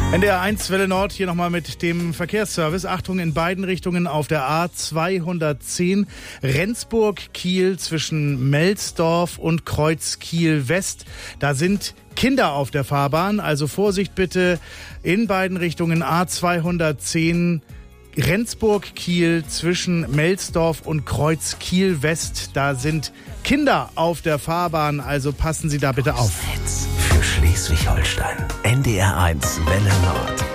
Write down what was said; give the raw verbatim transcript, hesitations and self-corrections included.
N D R eins Welle Nord hier nochmal mit dem Verkehrsservice. Achtung, in beiden Richtungen auf der A zweihundertzehn Rendsburg-Kiel zwischen Melsdorf und Kreuz Kiel-West. Da sind Kinder auf der Fahrbahn, also Vorsicht bitte in beiden Richtungen A zweihundertzehn Rendsburg-Kiel zwischen Melsdorf und Kreuz Kiel-West. Da sind Kinder auf der Fahrbahn, also passen Sie da bitte auf. Für Schleswig-Holstein. N D R eins Welle Nord.